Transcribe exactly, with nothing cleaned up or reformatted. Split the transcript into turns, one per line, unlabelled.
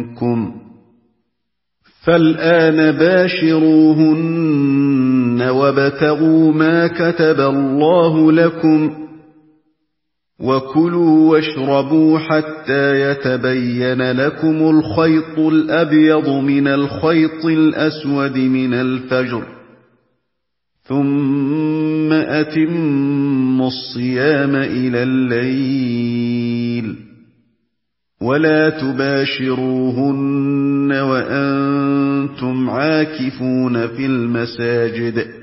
مِنكُمْ فَالْآنَ بَاشِرُوهُنَّ وَابْتَغُوا مَا كَتَبَ اللَّهُ لَكُمْ ۚ وَكُلُوا وَاشْرَبُوا حَتَّىٰ يَتَبَيَّنَ لَكُمُ الْخَيْطُ الْأَبْيَضُ مِنَ الْخَيْطِ الْأَسْوَدِ مِنَ الْفَجْرِ، ثُمَّ أَتِمُّوا الصِّيَامَ إِلَى اللَّيْلِ ۚ وَلَا تُبَاشِرُوهُنَّ وَأَنتُمْ عَاكِفُونَ فِي الْمَسَاجِدِ ۗ